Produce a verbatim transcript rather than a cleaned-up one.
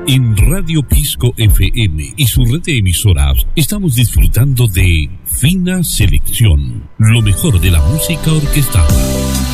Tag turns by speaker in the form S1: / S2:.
S1: En Radio Pisco F M y su red de emisoras estamos disfrutando de Fina Selección, lo mejor de la música orquestada.